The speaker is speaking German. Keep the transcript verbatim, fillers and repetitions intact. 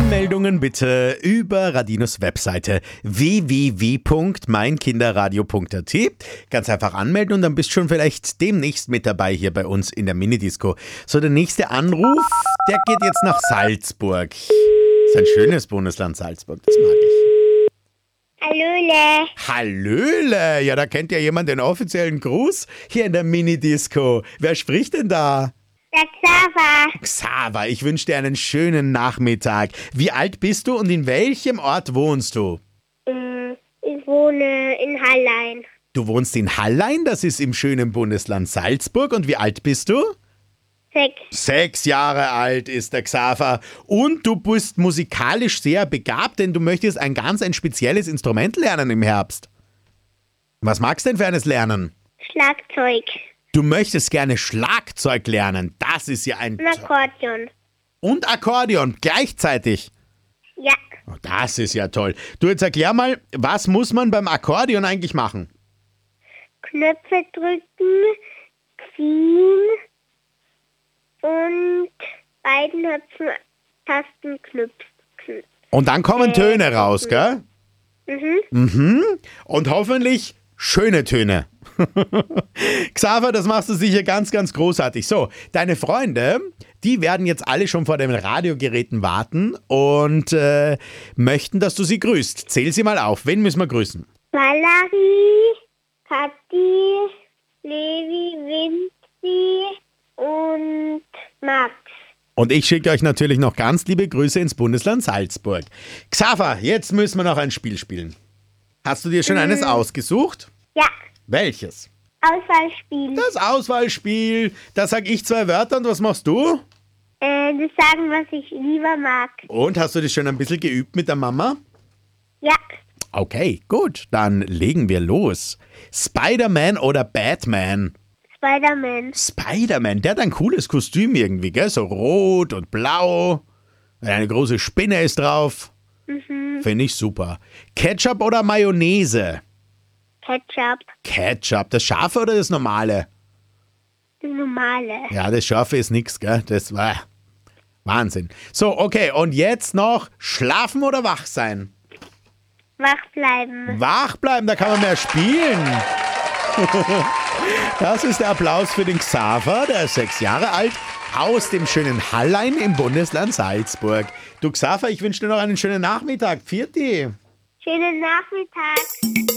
Anmeldungen bitte über Radinos Webseite w w w punkt mein kinderradio punkt a t. Ganz einfach anmelden und dann bist du schon vielleicht demnächst mit dabei hier bei uns in der Minidisco. So, der nächste Anruf, der geht jetzt nach Salzburg. Das ist ein schönes Bundesland Salzburg, das mag ich. Hallöle. Hallöle, ja, da kennt ja jemand den offiziellen Gruß hier in der Minidisco. Wer spricht denn da? Der Xaver. Xaver, ich wünsche dir einen schönen Nachmittag. Wie alt bist du und in welchem Ort wohnst du? Mm, Ich wohne in Hallein. Du wohnst in Hallein, das ist im schönen Bundesland Salzburg. Und wie alt bist du? Sechs. Sechs Jahre alt ist der Xaver. Und du bist musikalisch sehr begabt, denn du möchtest ein ganz ein spezielles Instrument lernen im Herbst. Was magst du denn für eines lernen? Schlagzeug. Du möchtest gerne Schlagzeug lernen. Das ist ja ein... Und Akkordeon. Und Akkordeon gleichzeitig. Ja. Oh, das ist ja toll. Du, jetzt erklär mal, was muss man beim Akkordeon eigentlich machen? Knöpfe drücken, ziehen und beiden Hüpfen Tasten knüpfen. Und dann kommen Äh, Töne raus, gell? Mhm. Mhm. Und hoffentlich schöne Töne. Xaver, das machst du sicher ganz, ganz großartig. So, deine Freunde, die werden jetzt alle schon vor den Radiogeräten warten und äh, möchten, dass du sie grüßt. Zähl sie mal auf. Wen müssen wir grüßen? Valerie, Kathi, Levi, Vinci und Max. Und ich schicke euch natürlich noch ganz liebe Grüße ins Bundesland Salzburg. Xaver, jetzt müssen wir noch ein Spiel spielen. Hast du dir schon eines ausgesucht? Ja, Welches? Auswahlspiel. Das Auswahlspiel. Da sag ich zwei Wörter und was machst du? Äh, das sagen, was ich lieber mag. Und hast du das schon ein bisschen geübt mit der Mama? Ja, Okay, gut, dann legen wir los. Spider-Man oder Batman? Spider-Man. Spider-Man, der hat ein cooles Kostüm irgendwie, gell? So rot und blau. Eine große Spinne ist drauf. Mhm. Finde ich super. Ketchup oder Mayonnaise? Ketchup. Ketchup, das Scharfe oder das Normale? Das normale. Ja, das Scharfe ist nix, gell? Das war Wahnsinn. So, okay, und jetzt noch schlafen oder wach sein? Wach bleiben. Wach bleiben, da kann man mehr spielen. Das ist der Applaus für den Xaver, der ist sechs Jahre alt, aus dem schönen Hallein im Bundesland Salzburg. Du Xaver, ich wünsche dir noch einen schönen Nachmittag. Pfiat. Schönen Nachmittag.